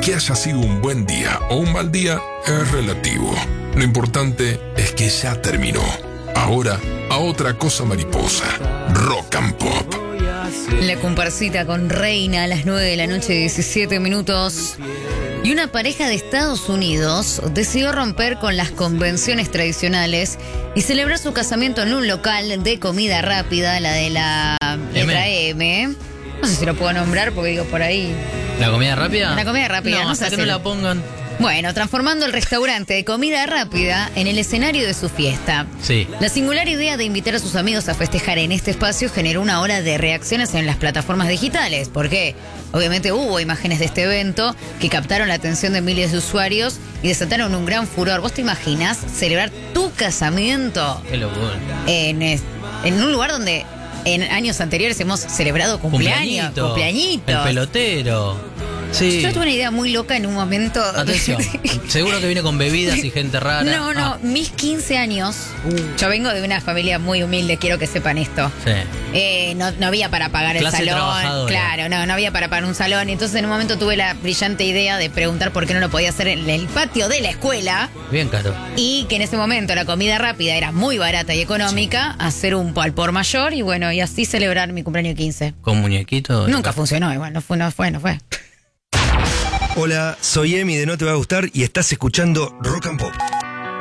Que haya sido un buen día o un mal día es relativo. Lo importante es que ya terminó. Ahora, a otra cosa mariposa. Rock and Pop. La comparsita con Reina a las 9 de la noche, 17 minutos. Y una pareja de Estados Unidos decidió romper con las convenciones tradicionales y celebrar su casamiento en un local de comida rápida, la de la letra M. No sé si lo puedo nombrar porque digo por ahí. ¿La comida rápida? La comida rápida. No, hasta que no la pongan. Bueno, transformando el restaurante de comida rápida en el escenario de su fiesta. Sí. La singular idea de invitar a sus amigos a festejar en este espacio generó una ola de reacciones en las plataformas digitales, porque obviamente hubo imágenes de este evento que captaron la atención de miles de usuarios y desataron un gran furor. ¿Vos te imaginas celebrar tu casamiento Qué locura. en un lugar donde en años anteriores hemos celebrado cumpleaños? Cumpleañito. El pelotero. Sí. Yo tuve una idea muy loca en un momento. Atención, seguro que viene con bebidas y gente rara. No, mis 15 años. Yo vengo de una familia muy humilde, quiero que sepan esto. Sí. No había para pagar Clase el salón. trabajadora. Claro, no había para pagar un salón. Y entonces en un momento tuve la brillante idea de preguntar por qué no lo podía hacer en el patio de la escuela. Bien caro. Y que en ese momento la comida rápida era muy barata y económica. Hacer un al por mayor y bueno, y así celebrar mi cumpleaños 15. ¿Con muñequito? Nunca funcionó igual, no fue. Hola, soy Emi de No Te Va a Gustar y estás escuchando Rock and Pop.